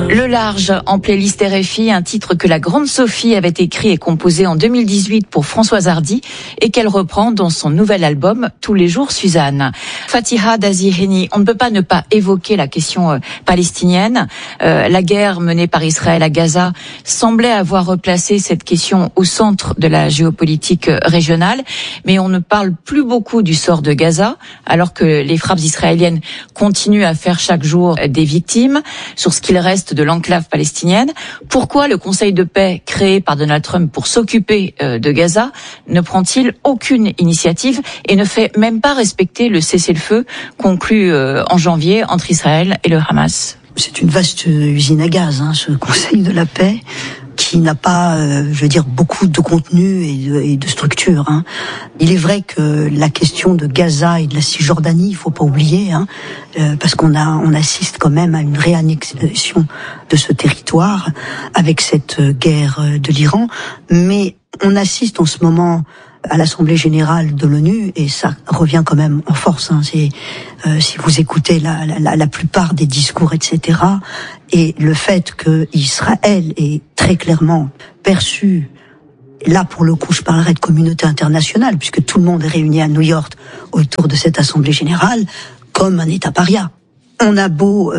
Le Large en playlist RFI, un titre que la grande Sophie avait écrit et composé en 2018 pour Françoise Hardy et qu'elle reprend dans son nouvel album Tous les jours Suzanne. Fatiha Daziheni, on ne peut pas ne pas évoquer la question palestinienne. La guerre menée par Israël à Gaza semblait avoir replacé cette question au centre de la géopolitique régionale, mais on ne parle plus beaucoup du sort de Gaza, alors que les frappes israéliennes continuent à faire chaque jour des victimes sur ce qu'il reste de l'enclave palestinienne. Pourquoi le Conseil de paix créé par Donald Trump pour s'occuper de Gaza ne prend-il aucune initiative et ne fait même pas respecter le cessez-le-feu conclu en janvier entre Israël et le Hamas? C'est une vaste usine à gaz, ce Conseil de la paix, qui n'a pas, beaucoup de contenu et de structure. Il est vrai que la question de Gaza et de la Cisjordanie, il faut pas oublier, parce qu'on assiste quand même à une réannexion de ce territoire avec cette guerre de l'Iran, mais on assiste en ce moment à l'Assemblée générale de l'ONU, et ça revient quand même en force. Si vous écoutez la plupart des discours, etc., et le fait que Israël est très clairement perçu, là pour le coup je parlerai de communauté internationale, puisque tout le monde est réuni à New York autour de cette Assemblée générale, comme un État paria. On a beau,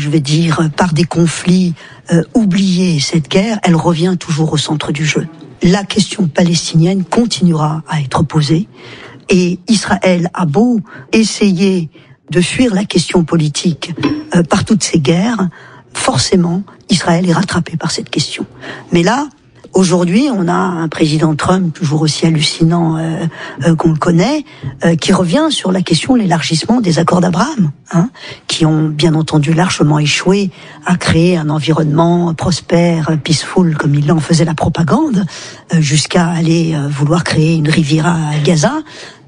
par des conflits, oublier cette guerre, elle revient toujours au centre du jeu. La question palestinienne continuera à être posée, et Israël a beau essayer de fuir la question politique par toutes ces guerres, forcément Israël est rattrapé par cette question. Mais là, aujourd'hui, on a un président Trump toujours aussi hallucinant qu'on le connaît, qui revient sur la question de l'élargissement des accords d'Abraham, qui ont bien entendu largement échoué à créer un environnement prospère, peaceful, comme il en faisait la propagande, jusqu'à aller vouloir créer une Riviera à Gaza.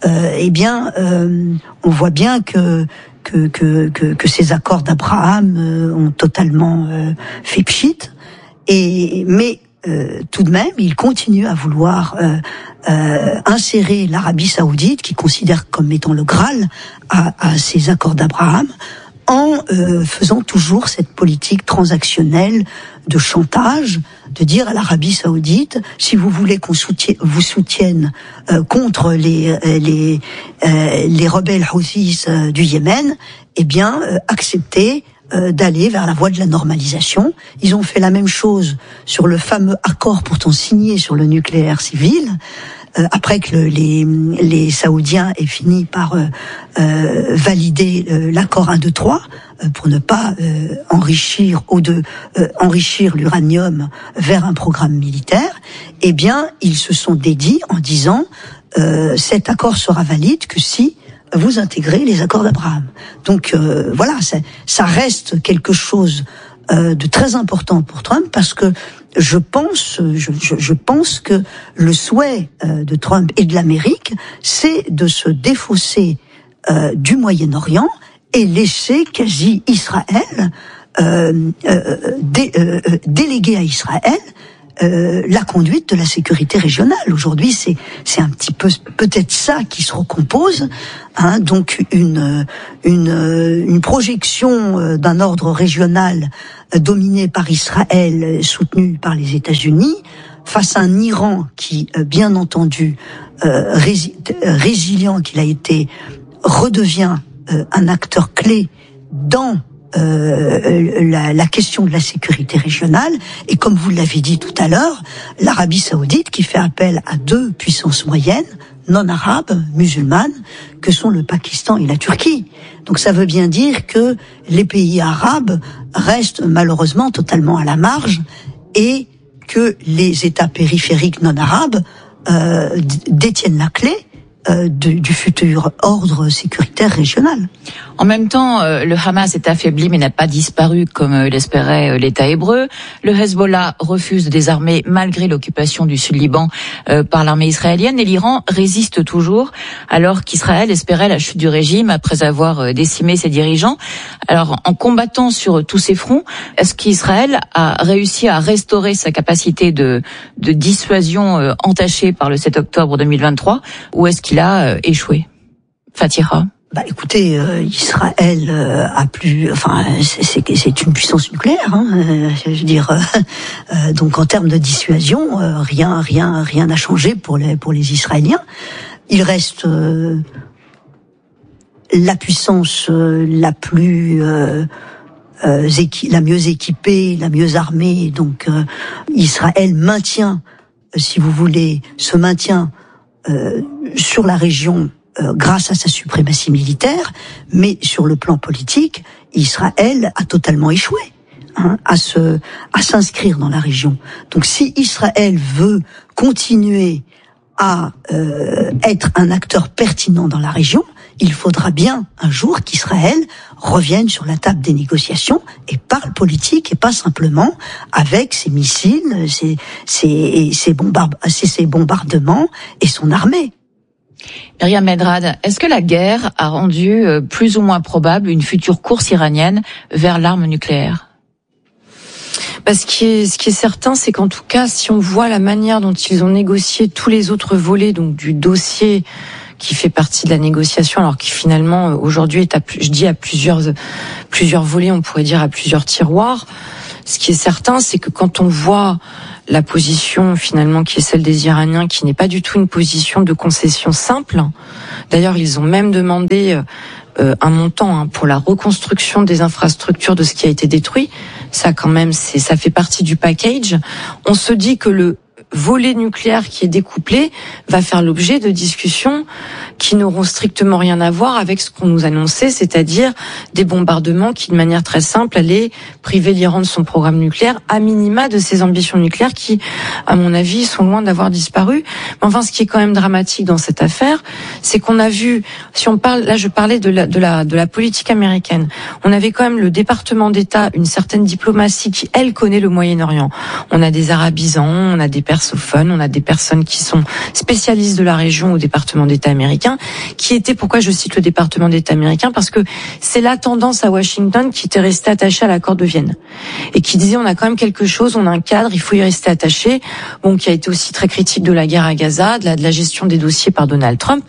On voit bien que ces accords d'Abraham ont totalement fait pchit, mais tout de même, il continue à vouloir insérer l'Arabie Saoudite, qui considère comme étant le Graal à ces accords d'Abraham, en faisant toujours cette politique transactionnelle de chantage, de dire à l'Arabie Saoudite: si vous voulez qu'on vous soutienne contre les rebelles Houthis du Yémen, acceptez d'aller vers la voie de la normalisation. Ils ont fait la même chose sur le fameux accord pourtant signé sur le nucléaire civil, après que les Saoudiens aient fini par valider l'accord 1, 2, 3, pour ne pas enrichir l'uranium vers un programme militaire. Ils se sont dédits en disant cet accord sera valide que si vous intégrez les accords d'Abraham. Donc ça reste quelque chose de très important pour Trump, parce que je pense que le souhait de Trump et de l'Amérique, c'est de se défausser du Moyen-Orient et laisser quasi Israël déléguer à Israël la conduite de la sécurité régionale. Aujourd'hui, c'est un petit peu peut-être ça qui se recompose, donc une projection d'un ordre régional dominé par Israël, soutenu par les États-Unis, face à un Iran qui, bien entendu, résilient qu'il a été, redevient un acteur clé dans la question de la sécurité régionale, et comme vous l'avez dit tout à l'heure, l'Arabie Saoudite qui fait appel à deux puissances moyennes, non arabes, musulmanes, que sont le Pakistan et la Turquie. Donc ça veut bien dire que les pays arabes restent malheureusement totalement à la marge, et que les États périphériques non arabes détiennent la clé du futur ordre sécuritaire régional. En même temps, le Hamas est affaibli mais n'a pas disparu comme l'espérait l'État hébreu. Le Hezbollah refuse de désarmer malgré l'occupation du Sud-Liban par l'armée israélienne, et l'Iran résiste toujours alors qu'Israël espérait la chute du régime après avoir décimé ses dirigeants. Alors, en combattant sur tous ces fronts, est-ce qu'Israël a réussi à restaurer sa capacité de dissuasion entachée par le 7 octobre 2023, ou est-ce qu'il a échoué? Fatiha. Écoutez, Israël c'est une puissance nucléaire. Je veux dire, donc en termes de dissuasion, rien n'a changé pour les Israéliens. Il reste la puissance la mieux équipée, la mieux armée. Donc Israël se maintient sur la région. Grâce à sa suprématie militaire, mais sur le plan politique, Israël a totalement échoué à s'inscrire dans la région. Donc si Israël veut continuer à être un acteur pertinent dans la région, il faudra bien un jour qu'Israël revienne sur la table des négociations et parle politique et pas simplement avec ses missiles, ses bombardements et son armée. Myriam Medrad, est-ce que la guerre a rendu plus ou moins probable une future course iranienne vers l'arme nucléaire ? Ce qui est certain, c'est qu'en tout cas, si on voit la manière dont ils ont négocié tous les autres volets, donc du dossier qui fait partie de la négociation, alors qui finalement aujourd'hui est à plusieurs volets, on pourrait dire à plusieurs tiroirs. Ce qui est certain, c'est que quand on voit la position finalement qui est celle des Iraniens, qui n'est pas du tout une position de concession simple. D'ailleurs, ils ont même demandé un montant pour la reconstruction des infrastructures de ce qui a été détruit. Ça fait partie du package. On se dit que le volet nucléaire qui est découplé va faire l'objet de discussions qui n'auront strictement rien à voir avec ce qu'on nous annonçait, c'est-à-dire des bombardements qui, de manière très simple, allaient priver l'Iran de son programme nucléaire, à minima de ses ambitions nucléaires qui, à mon avis, sont loin d'avoir disparu. Mais enfin, ce qui est quand même dramatique dans cette affaire, c'est qu'on a vu, je parlais de la politique américaine. On avait quand même le département d'État, une certaine diplomatie qui, elle, connaît le Moyen-Orient. On a des arabisants, on a des persophones, on a des personnes qui sont spécialistes de la région au département d'État américain, pourquoi je cite le département d'État américain, parce que c'est la tendance à Washington qui était restée attachée à l'accord de Vienne et qui disait on a quand même quelque chose, on a un cadre, il faut y rester attaché, qui a été aussi très critique de la guerre à Gaza, de la gestion des dossiers par Donald Trump.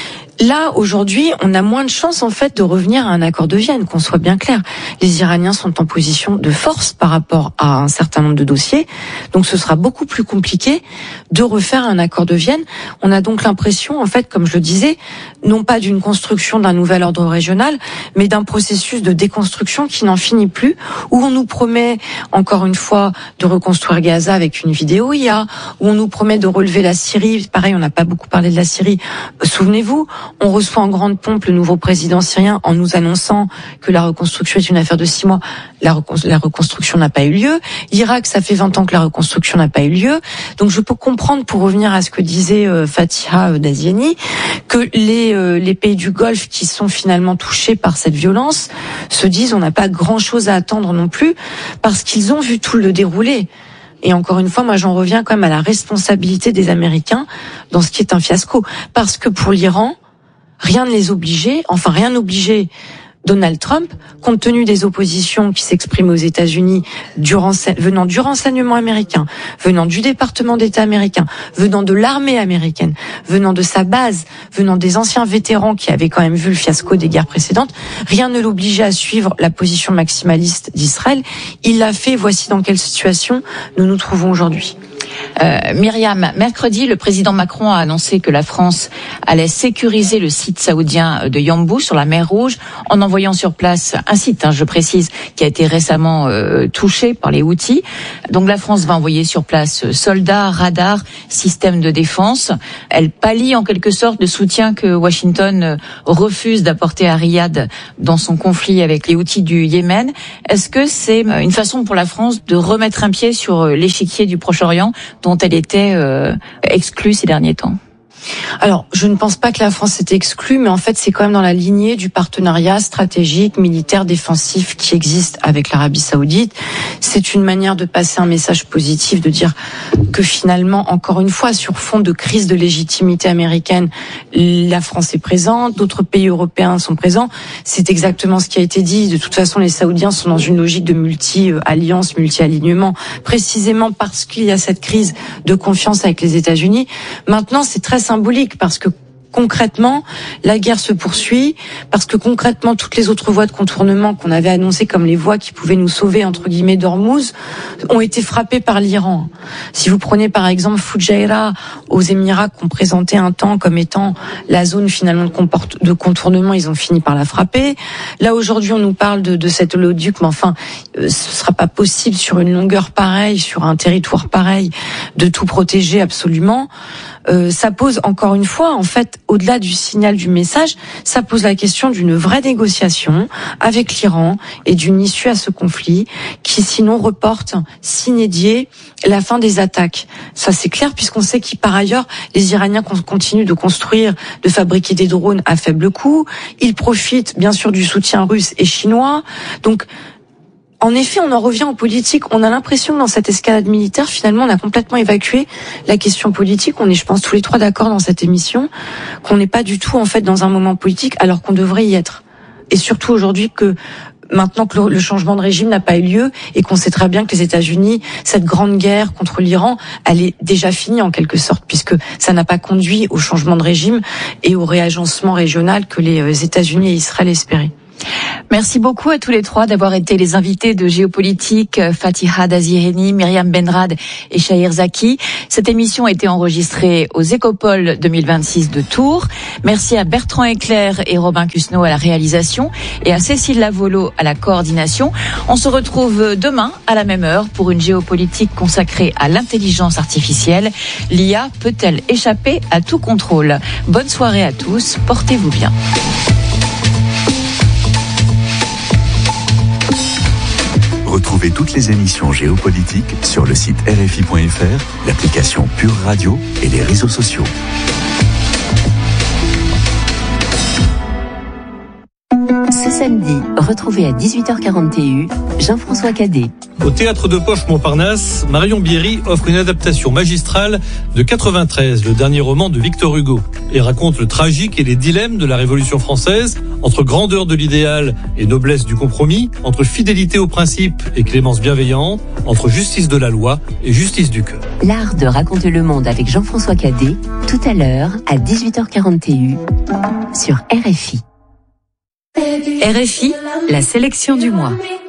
Là, aujourd'hui, on a moins de chances, en fait, de revenir à un accord de Vienne, qu'on soit bien clair. Les Iraniens sont en position de force par rapport à un certain nombre de dossiers. Donc, ce sera beaucoup plus compliqué de refaire un accord de Vienne. On a donc l'impression, en fait, comme je le disais, non pas d'une construction d'un nouvel ordre régional, mais d'un processus de déconstruction qui n'en finit plus, où on nous promet, encore une fois, de reconstruire Gaza avec une vidéo IA, où on nous promet de relever la Syrie. Pareil, on n'a pas beaucoup parlé de la Syrie. Souvenez-vous, on reçoit en grande pompe le nouveau président syrien en nous annonçant que la reconstruction est une affaire de 6 mois. La reconstruction n'a pas eu lieu. L'Irak, ça fait 20 ans que la reconstruction n'a pas eu lieu. Donc je peux comprendre, pour revenir à ce que disait Fatiha Daziani, que les pays du Golfe qui sont finalement touchés par cette violence se disent on n'a pas grand-chose à attendre non plus, parce qu'ils ont vu tout le déroulé. Et encore une fois, moi j'en reviens quand même à la responsabilité des Américains dans ce qui est un fiasco. Parce que pour l'Iran, rien n'obligeait Donald Trump, compte tenu des oppositions qui s'expriment aux États-Unis venant du renseignement américain, venant du département d'État américain, venant de l'armée américaine, venant de sa base, venant des anciens vétérans qui avaient quand même vu le fiasco des guerres précédentes, rien ne l'obligeait à suivre la position maximaliste d'Israël. Il l'a fait, voici dans quelle situation nous nous trouvons aujourd'hui. Myriam, mercredi, le président Macron a annoncé que la France allait sécuriser le site saoudien de Yanbu sur la mer Rouge en envoyant sur place un site, je précise, qui a été récemment touché par les Houthis. Donc la France va envoyer sur place soldats, radars, systèmes de défense. Elle pallie en quelque sorte le soutien que Washington refuse d'apporter à Riyad dans son conflit avec les Houthis du Yémen. Est-ce que c'est une façon pour la France de remettre un pied sur l'échiquier du Proche-Orient dont elle était exclue ces derniers temps? Alors, je ne pense pas que la France s'est exclue, mais en fait, c'est quand même dans la lignée du partenariat stratégique, militaire, défensif qui existe avec l'Arabie Saoudite. C'est une manière de passer un message positif, de dire que finalement, encore une fois, sur fond de crise de légitimité américaine, la France est présente, d'autres pays européens sont présents. C'est exactement ce qui a été dit. De toute façon, les Saoudiens sont dans une logique de multi-alliance, multi-alignement, précisément parce qu'il y a cette crise de confiance avec les États-Unis. Maintenant, c'est très symbolique parce que concrètement, la guerre se poursuit parce que concrètement, toutes les autres voies de contournement qu'on avait annoncées comme les voies qui pouvaient nous sauver, entre guillemets, d'Ormuz, ont été frappées par l'Iran. Si vous prenez par exemple Fujairah aux Émirats, qu'on présentait un temps comme étant la zone finalement de contournement, ils ont fini par la frapper. Là, aujourd'hui, on nous parle de cet oléoduc, mais enfin, ce sera pas possible sur une longueur pareille, sur un territoire pareil, de tout protéger absolument. Ça pose encore une fois, en fait, au-delà du signal du message, ça pose la question d'une vraie négociation avec l'Iran et d'une issue à ce conflit qui sinon reporte sine die la fin des attaques. Ça c'est clair puisqu'on sait que par ailleurs, les Iraniens continuent de construire, de fabriquer des drones à faible coût. Ils profitent bien sûr du soutien russe et chinois. Donc, en effet, on en revient en politique. On a l'impression que dans cette escalade militaire, finalement, on a complètement évacué la question politique. On est, je pense, tous les trois d'accord dans cette émission, qu'on n'est pas du tout, en fait, dans un moment politique, alors qu'on devrait y être. Et surtout aujourd'hui que, maintenant que le changement de régime n'a pas eu lieu et qu'on sait très bien que les États-Unis, cette grande guerre contre l'Iran, elle est déjà finie en quelque sorte, puisque ça n'a pas conduit au changement de régime et au réagencement régional que les États-Unis et Israël espéraient. Merci beaucoup à tous les trois d'avoir été les invités de Géopolitique, Fatiha Daziheni, Myriam Benrad et Shahir Zaki. Cette émission a été enregistrée aux Écopoles 2026 de Tours. Merci à Bertrand Eclair et Robin Cusneau à la réalisation et à Cécile Lavolo à la coordination. On se retrouve demain à la même heure pour une géopolitique consacrée à l'intelligence artificielle. L'IA peut-elle échapper à tout contrôle? Bonne soirée à tous, portez-vous bien. Retrouvez toutes les émissions géopolitiques sur le site RFI.fr, l'application Pure Radio et les réseaux sociaux. Ce samedi, retrouvez à 18h40 TU Jean-François Cadet. Au Théâtre de Poche Montparnasse, Marion Bierry offre une adaptation magistrale de 93, le dernier roman de Victor Hugo, et raconte le tragique et les dilemmes de la Révolution française, entre grandeur de l'idéal et noblesse du compromis, entre fidélité aux principes et clémence bienveillante, entre justice de la loi et justice du cœur. L'art de raconter le monde avec Jean-François Cadet, tout à l'heure à 18h40 TU sur RFI. RFI, la sélection du mois.